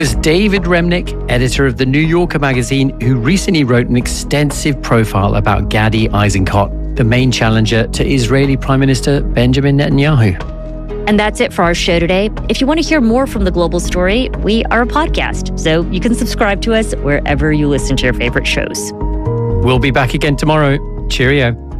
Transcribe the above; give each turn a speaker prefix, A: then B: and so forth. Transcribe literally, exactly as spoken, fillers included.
A: It's David Remnick, editor of The New Yorker magazine, who recently wrote an extensive profile about Gadi Eisenkot, the main challenger to Israeli Prime Minister Benjamin Netanyahu.
B: And that's it for our show today. If you want to hear more from The Global Story, we are a podcast, so you can subscribe to us wherever you listen to your favorite shows.
A: We'll be back again tomorrow. Cheerio.